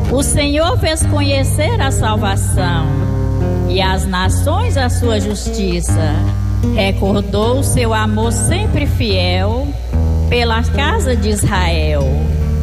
O Senhor fez conhecer a salvação e às nações a sua justiça. Recordou o seu amor sempre fiel pela casa de Israel.